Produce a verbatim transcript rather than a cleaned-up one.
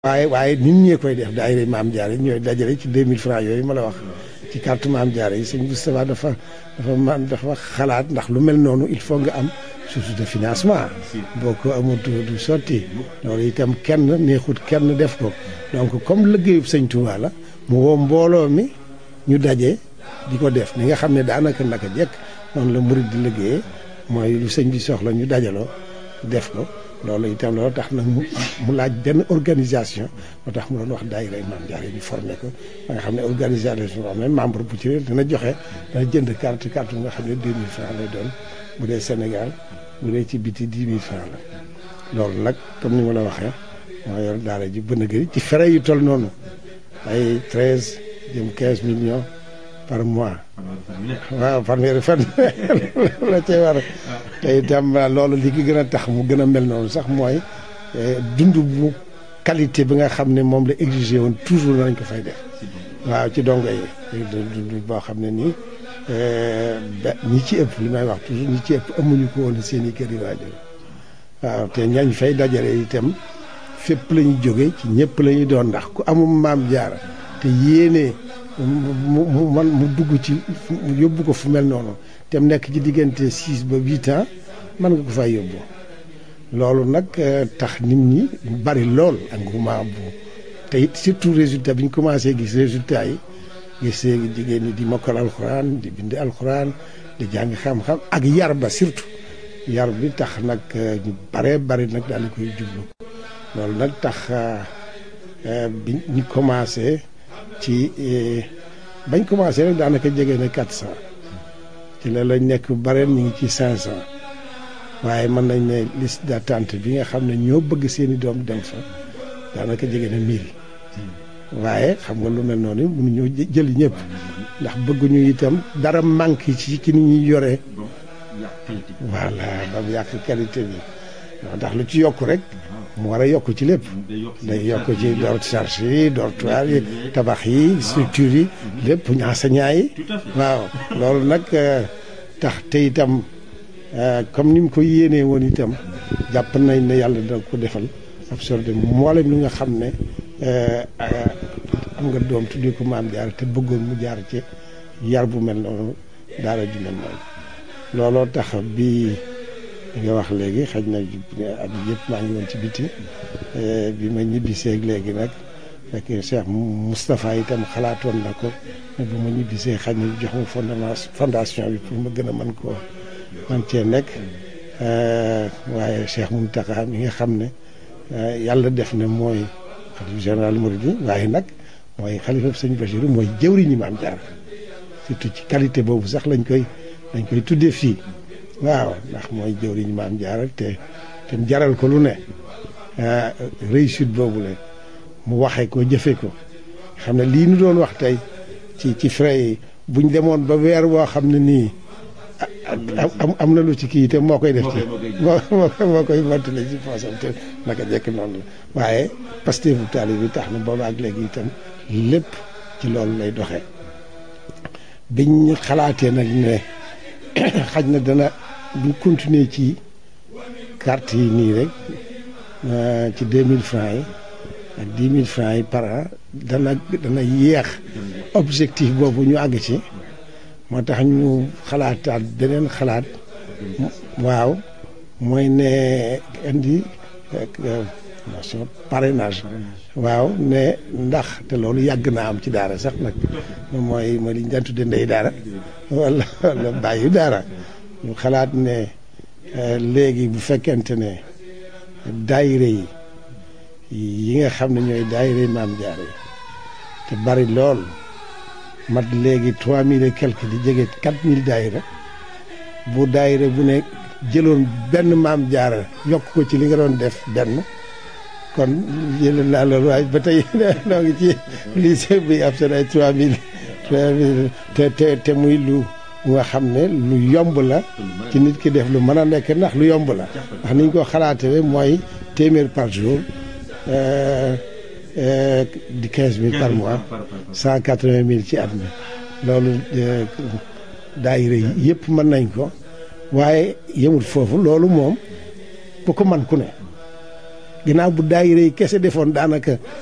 waaye waaye nit ñee koy def daayira Maam Jaara ñooy dajale ci deux mille francs yooyu ma la wax ci carte Maam Jaara yi sëñ Moustapha dafa dafa man dafa xalaat ndax lu mel noonu il faut nga am source de financement boo ko amul du sotti loolu itam kenn neexut kenn def ko donc comme liggéeyub sëñ Touba la mu woo mbooloo mi ñu daje di ko def ni nga xam ne daanaka naka jekk noonu la murid di liggéeyee mooy lu sëñ bi soxla ñu dajaloo def ko loolu itam loolu tax nag mu mu laaj benn organisation moo tax mu doon wax daayira Maam Jaara yi ñu formé ko ba nga xam ne organisation boo xam ne membre bu ci ne dina joxe dana jënd carte carte bu nga xam ne deux mille francs lay doon bu dee Sénégal bu dee ci biti dix mille francs la loolu nag comme ni ma la waxee moo yor daara ji bën a gëri ci frais yu toll noonu ay treize jëm quinze millions par mois waaw fanweeri fan la cay war te itam loolu li ki gën a tax mu gën a mel noonu sax mooy dund bu qualité bi nga xam ne moom la exigé woon toujours nañ ko fay def waaw ci dongo yi dund boo xam ne nii ñi ci ëpp li may wax toujours ñi ci ëpp amuñu ko woon seen i kër yi waajur waaw te ñañ fay dajale itam fépp la ñu jóge ci ñëpp la ñu doon ndax ku amul Maam Jaara te yéene mu mu man mu dugg ci mu yóbbu ko fu mel noonu te mu nekk ci diggante six ba huit ans mën nga ko fay yóbbu loolu nag tax nit ñi bari lool engouement bu te it surtout résultat bi ñu commencé gis résultat yi gis jigéen ñi di mokkal alxuraan di bind alxuraan di jàng xam-xam ak yar ba surtout yar bi tax nag ñu baree bari nag daal di koy jublu loolu nag tax bi ñu commencé ci bañ commencé rek daanaka jege na quatre cent ci la lañ nekk bareen ñu ngi ci cinq cent waaye mën nañ ne liste d'attente bi nga xam ne ñoo bëgg seeni doom dem fa daanaka jege na mille waaye xam nga lu mel noonu mënuñoo jël ñëpp ndax bëgguñu itam dara manque ci ci ni ñuy yoree voilà ba mu yàq qualité bi ndax lu ci yokk rek mu war a yokk ci lépp day yokk ci door charge yi dortoir yi tabax yi structure yi lépp enseignants yi waaw loolu nag tax te itam comme ni mu ko yéenee woon itam jàpp nañ ne yàlla dina ko defal absorbé mboolem li nga xam ne am nga doom tuddee ko Maam Jaara te bëggoon mu jaar ci yar bu mel noonu daara ju mel noonu looloo tax bi nga wax léegi xaj na at yëpp maa ngi woon ci biti bi ma ñibbisee léegi nag fekk Cheikh Moustapha itam xalaatoon na ko ne bu ma ñibbisee xaj na jox ma fondation fondation bi pour ma gën a mën koo man cee nekk waaye Cheikh Mountakha mi nga xam ne yàlla def na mooy xalifa général Mouride waaye nag mooy xalifa sëñ Bachir mooy jëwriñu Maam Jaara surtout ci qualité boobu sax lañ koy lañ koy tuddee fii waaw ndax mooy jëwriñu Maam Jaara te te jaral ko lu ne réussite boobu la mu waxee ko jëfe ko xam ne lii nu doon wax tey ci ci frais yi buñ demoon ba weer woo xam ne nii am am na lu ci kii te moo koy def ci moo moo koy mottale ci poosam te naka jekk noonu la waaye Pastef bu taali bi tax na booba ak léegi itam lépp ci loolu lay doxee biñ xalaatee nag ne xaj na dana bu continuer ci carte yi nii rek ci deux mille francs yi ak dix mille francs yi par an dana dana yéex objectif boobu ñu àgg ci moo tax ñu xalaataat beneen xalaat waaw mooy ne indi nation parrainage waaw ne ndax te loolu yàgg naa am ci daara sax nag mooy mooy li ñu daan tudde ndey daara wala wala bàyyi daara ñu xalaat ne léegi bu fekkente ne daayira yi yi nga xam ne ñooy daayira Maam Jaara yi te bari lool mat léegi trois mille et quelque di jege quatre mille daayira bu daayira bu ne jëloon benn Maam Jaara yokk ko ci li nga doon def benn kon jël naa loolu waaye ba tey noo ngi ci lycée bi ab seen ay trois mille trois mille te te te muy lu nga xam ne lu yomb la ci nit ki def lu mën a nekk ndax lu yomb la ndax ni ñu ko xalaatee mooy téeméer par jour di quinze mille par mois cent quatre-vingt mille ci at mi loolu daayira yi yëpp mën nañ ko waaye yemul foofu loolu moom bu ko man ku ne ginnaaw bu daayira yi kese defoon daanaka